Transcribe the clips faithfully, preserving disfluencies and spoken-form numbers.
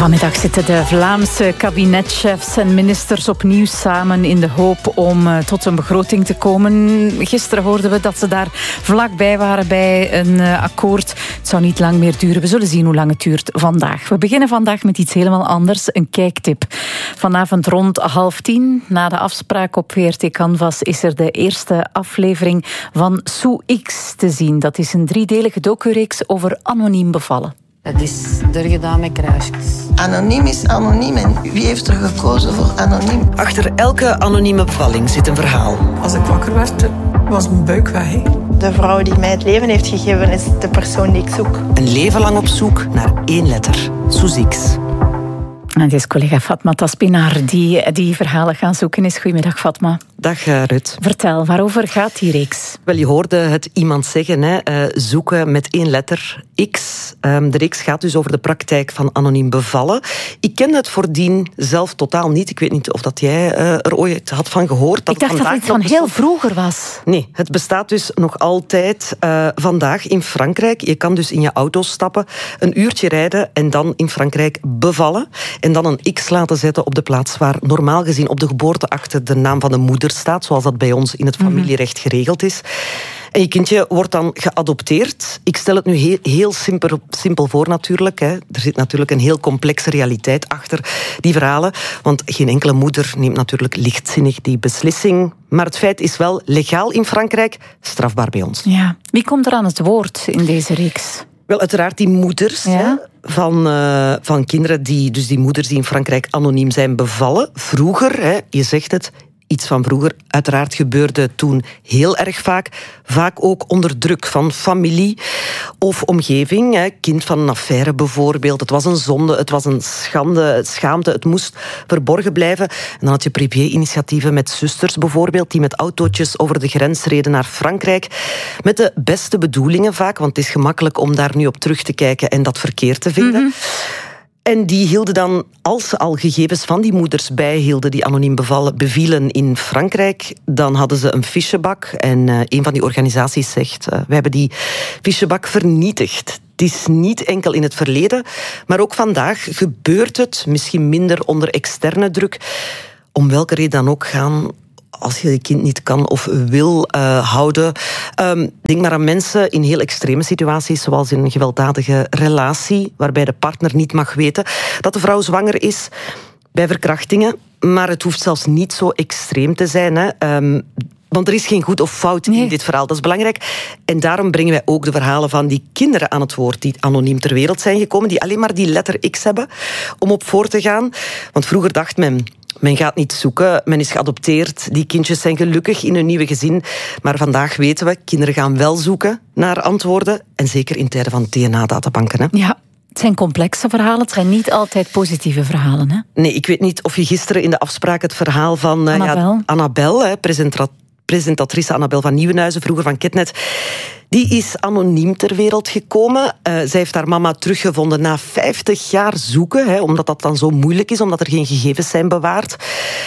Vanmiddag zitten de Vlaamse kabinetchefs en ministers opnieuw samen in de hoop om uh, tot een begroting te komen. Gisteren hoorden we dat ze daar vlakbij waren bij een uh, akkoord. Het zou niet lang meer duren. We zullen zien hoe lang het duurt vandaag. We beginnen vandaag met iets helemaal anders, een kijktip. Vanavond rond half tien, na de afspraak op V R T Canvas, is er de eerste aflevering van Sue X te zien. Dat is een driedelige docureeks over anoniem bevallen. Het is er gedaan met kruisjes. Anoniem is anoniem en wie heeft er gekozen voor anoniem? Achter elke anonieme bevalling zit een verhaal. Als ik wakker werd, was mijn buik weg. He. De vrouw die mij het leven heeft gegeven is de persoon die ik zoek. Een leven lang op zoek naar één letter. Sue X. En het is collega Fatma Taspinar die die verhalen gaan zoeken is. Goedemiddag, Fatma. Dag, uh, Rut. Vertel, waarover gaat die reeks? Wel, je hoorde het iemand zeggen, hè, uh, zoeken met één letter, X. Um, de reeks gaat dus over de praktijk van anoniem bevallen. Ik kende het voordien zelf totaal niet. Ik weet niet of dat jij uh, er ooit had van gehoord. Dat ik dacht dat het iets van heel vroeger was. Nee, het bestaat dus nog altijd uh, vandaag in Frankrijk. Je kan dus in je auto stappen, een uurtje rijden en dan in Frankrijk bevallen. En dan een X laten zetten op de plaats waar normaal gezien op de geboorteakte de naam van de moeder staat, zoals dat bij ons in het familierecht geregeld is. En je kindje wordt dan geadopteerd. Ik stel het nu heel, heel simpel, simpel voor natuurlijk. Hè. Er zit natuurlijk een heel complexe realiteit achter die verhalen. Want geen enkele moeder neemt natuurlijk lichtzinnig die beslissing. Maar het feit is wel legaal in Frankrijk, strafbaar bij ons. Ja. Wie komt er aan het woord in deze reeks? Wel, uiteraard die moeders, ja? hè, van, uh, van kinderen die, dus die moeders die in Frankrijk anoniem zijn bevallen. Vroeger, hè, je zegt het, iets van vroeger, uiteraard gebeurde toen heel erg vaak. Vaak ook onder druk van familie of omgeving. Hè. Kind van een affaire bijvoorbeeld. Het was een zonde, het was een schande, schaamte. Het moest verborgen blijven. En dan had je privé-initiatieven met zusters bijvoorbeeld, die met autootjes over de grens reden naar Frankrijk. Met de beste bedoelingen vaak, want het is gemakkelijk om daar nu op terug te kijken en dat verkeerd te vinden. Mm-hmm. En die hielden dan, als ze al gegevens van die moeders bijhielden die anoniem bevallen, bevielen in Frankrijk, dan hadden ze een fichebak. En uh, een van die organisaties zegt, uh, we hebben die fichebak vernietigd. Het is niet enkel in het verleden, maar ook vandaag gebeurt het, misschien minder onder externe druk. Om welke reden dan ook gaan, als je je kind niet kan of wil uh, houden. Um, denk maar aan mensen in heel extreme situaties, zoals in een gewelddadige relatie, waarbij de partner niet mag weten dat de vrouw zwanger is, bij verkrachtingen. Maar het hoeft zelfs niet zo extreem te zijn, hè. Um, Want er is geen goed of fout nee. in dit verhaal. Dat is belangrijk. En daarom brengen wij ook de verhalen van die kinderen aan het woord die anoniem ter wereld zijn gekomen, die alleen maar die letter X hebben om op voor te gaan. Want vroeger dacht men, men gaat niet zoeken, men is geadopteerd, die kindjes zijn gelukkig in hun nieuwe gezin. Maar vandaag weten we, kinderen gaan wel zoeken naar antwoorden. En zeker in tijden van D N A-databanken. Hè. Ja. Het zijn complexe verhalen, het zijn niet altijd positieve verhalen. Hè? Nee, ik weet niet of je gisteren in de afspraak het verhaal van uh, Annabel, ja, Annabel hè, presentatrice presentatrice Annabel van Nieuwenhuizen, vroeger van Ketnet, die is anoniem ter wereld gekomen. Uh, zij heeft haar mama teruggevonden na vijftig jaar zoeken, hè, omdat dat dan zo moeilijk is, omdat er geen gegevens zijn bewaard.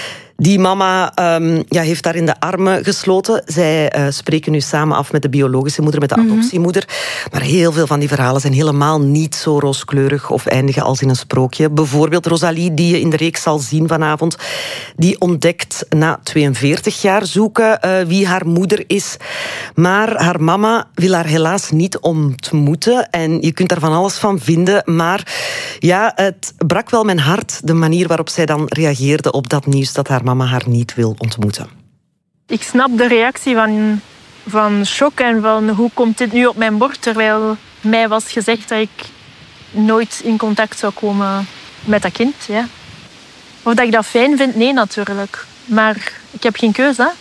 Die mama um, ja, heeft daar in de armen gesloten. Zij uh, spreken nu samen af met de biologische moeder, met de mm-hmm. adoptiemoeder. Maar heel veel van die verhalen zijn helemaal niet zo rooskleurig of eindigen als in een sprookje. Bijvoorbeeld Rosalie, die je in de reeks zal zien vanavond, die ontdekt na tweeënveertig jaar zoeken uh, wie haar moeder is. Maar haar mama wil haar helaas niet ontmoeten. En je kunt daar van alles van vinden. Maar ja, het brak wel mijn hart, de manier waarop zij dan reageerde op dat nieuws dat haar mama haar niet wil ontmoeten. Ik snap de reactie van, van shock en van hoe komt dit nu op mijn bord, terwijl mij was gezegd dat ik nooit in contact zou komen met dat kind. Ja. Of dat ik dat fijn vind, nee natuurlijk. Maar ik heb geen keuze. Hè.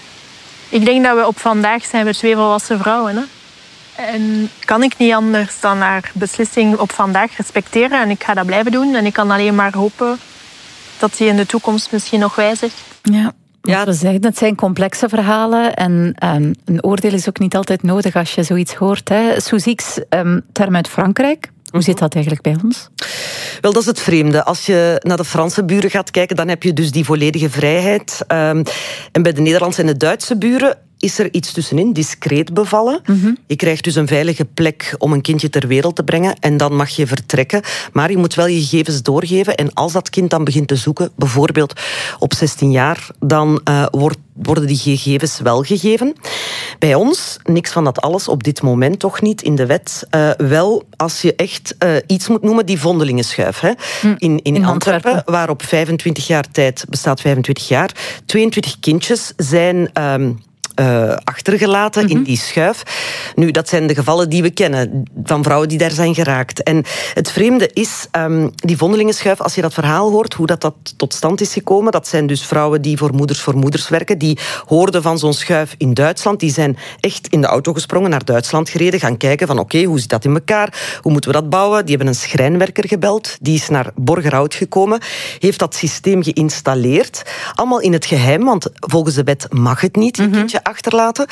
Ik denk dat we op vandaag zijn we twee volwassen vrouwen. Hè. En kan ik niet anders dan haar beslissing op vandaag respecteren en ik ga dat blijven doen. En ik kan alleen maar hopen dat hij in de toekomst misschien nog wijzigt. Ja, ja, we zeggen, het zijn complexe verhalen en um, een oordeel is ook niet altijd nodig als je zoiets hoort. Hè. Sue X, um, term uit Frankrijk. Hoe zit dat eigenlijk bij ons? Wel, dat is het vreemde. Als je naar de Franse buren gaat kijken, dan heb je dus die volledige vrijheid. Um, en bij de Nederlandse en de Duitse buren, is er iets tussenin, discreet bevallen. Mm-hmm. Je krijgt dus een veilige plek om een kindje ter wereld te brengen en dan mag je vertrekken. Maar je moet wel je gegevens doorgeven en als dat kind dan begint te zoeken, bijvoorbeeld op zestien jaar, dan uh, wordt worden die gegevens wel gegeven. Bij ons, niks van dat alles, op dit moment toch niet in de wet. Uh, wel, als je echt uh, iets moet noemen, die vondelingenschuif. Hè. In, in, in Antwerpen, Antwerpen, waar op vijfentwintig jaar tijd, bestaat vijfentwintig jaar, tweeëntwintig kindjes zijn Um, Uh, achtergelaten mm-hmm. in die schuif. Nu, dat zijn de gevallen die we kennen, van vrouwen die daar zijn geraakt. En het vreemde is, um, die vondelingenschuif, als je dat verhaal hoort, hoe dat, dat tot stand is gekomen, dat zijn dus vrouwen die voor Moeders voor Moeders werken, die hoorden van zo'n schuif in Duitsland, die zijn echt in de auto gesprongen, naar Duitsland gereden, gaan kijken van oké, okay, hoe zit dat in elkaar? Hoe moeten we dat bouwen? Die hebben een schrijnwerker gebeld, die is naar Borgerhout gekomen, heeft dat systeem geïnstalleerd, allemaal in het geheim, want volgens de wet mag het niet, mm-hmm. een kindje achterlaten.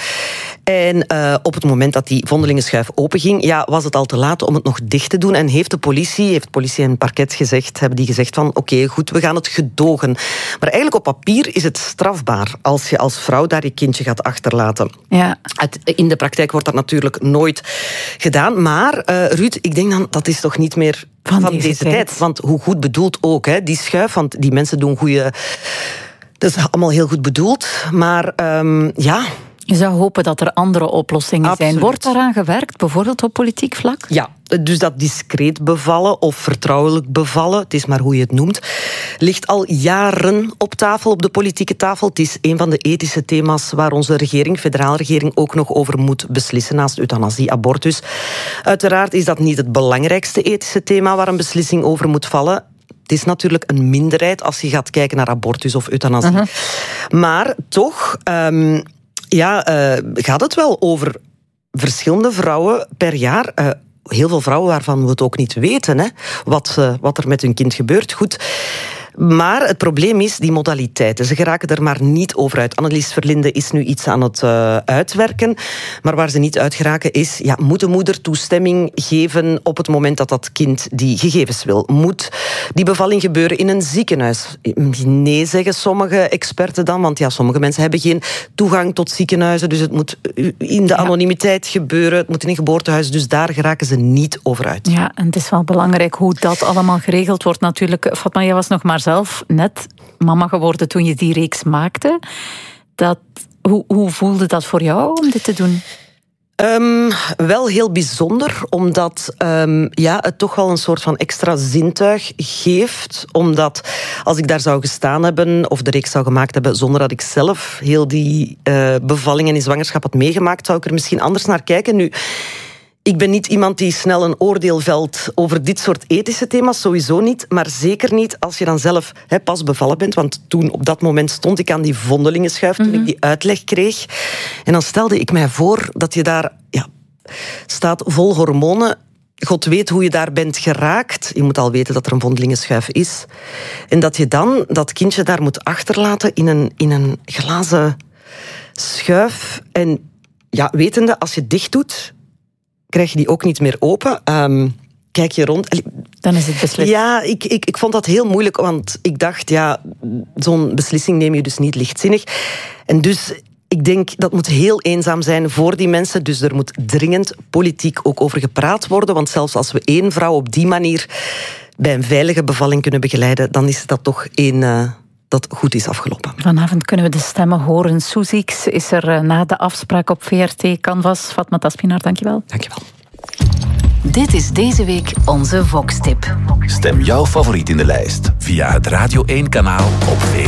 En uh, op het moment dat die vondelingenschuif openging, ja, was het al te laat om het nog dicht te doen. En heeft de politie, heeft politie en parket gezegd, hebben die gezegd van oké, okay, goed, we gaan het gedogen. Maar eigenlijk op papier is het strafbaar als je als vrouw daar je kindje gaat achterlaten. Ja. Het, in de praktijk wordt dat natuurlijk nooit gedaan. Maar uh, Ruud, ik denk dan, dat is toch niet meer van, van deze, deze tijd. tijd. Want hoe goed bedoeld ook, hè, die schuif, want die mensen doen goede. Dat is allemaal heel goed bedoeld, maar um, ja. Je zou hopen dat er andere oplossingen Absoluut. zijn. Wordt daaraan gewerkt, bijvoorbeeld op politiek vlak? Ja, dus dat discreet bevallen of vertrouwelijk bevallen, het is maar hoe je het noemt, ligt al jaren op tafel, op de politieke tafel. Het is een van de ethische thema's waar onze regering, federale regering, ook nog over moet beslissen, naast euthanasie, abortus. Uiteraard is dat niet het belangrijkste ethische thema waar een beslissing over moet vallen. Het is natuurlijk een minderheid als je gaat kijken naar abortus of euthanasie. Uh-huh. Maar toch um, ja, uh, gaat het wel over verschillende vrouwen per jaar. Uh, heel veel vrouwen waarvan we het ook niet weten, hè, wat, uh, wat er met hun kind gebeurt. Goed. Maar het probleem is die modaliteiten. Ze geraken er maar niet over uit. Annelies Verlinde is nu iets aan het uh, uitwerken. Maar waar ze niet uit geraken is, ja, moet de moeder toestemming geven op het moment dat dat kind die gegevens wil? Moet die bevalling gebeuren in een ziekenhuis? Nee, zeggen sommige experten dan. Want ja, sommige mensen hebben geen toegang tot ziekenhuizen. Dus het moet in de anonimiteit gebeuren. Het moet in een geboortehuis. Dus daar geraken ze niet over uit. Ja, en het is wel belangrijk hoe dat allemaal geregeld wordt natuurlijk. Fatma, jij was nog maar zelf net mama geworden toen je die reeks maakte. Dat, hoe, hoe voelde dat voor jou om dit te doen? Um, wel heel bijzonder, omdat um, ja, het toch wel een soort van extra zintuig geeft. Omdat als ik daar zou gestaan hebben, of de reeks zou gemaakt hebben, zonder dat ik zelf heel die uh, bevalling en die zwangerschap had meegemaakt, zou ik er misschien anders naar kijken. Nu, ik ben niet iemand die snel een oordeel velt over dit soort ethische thema's, sowieso niet. Maar zeker niet als je dan zelf he, pas bevallen bent. Want toen, op dat moment, stond ik aan die vondelingenschuif toen mm-hmm. ik die uitleg kreeg. En dan stelde ik mij voor dat je daar ja, staat vol hormonen. God weet hoe je daar bent geraakt. Je moet al weten dat er een vondelingenschuif is. En dat je dan dat kindje daar moet achterlaten in een, in een glazen schuif. En ja, wetende, als je dicht doet, krijg je die ook niet meer open. Um, kijk je rond. Dan is het beslist. Ja, ik, ik, ik vond dat heel moeilijk, want ik dacht, ja, zo'n beslissing neem je dus niet lichtzinnig. En dus, ik denk, dat moet heel eenzaam zijn voor die mensen. Dus er moet dringend politiek ook over gepraat worden. Want zelfs als we één vrouw op die manier bij een veilige bevalling kunnen begeleiden, dan is dat toch één Uh, dat goed is afgelopen. Vanavond kunnen we de stemmen horen. Soezix is er na de afspraak op V R T Canvas. Fatma Taspinar, dankjewel. Dankjewel. Dit is deze week onze Vox-tip. Stem jouw favoriet in de lijst via het Radio één kanaal op V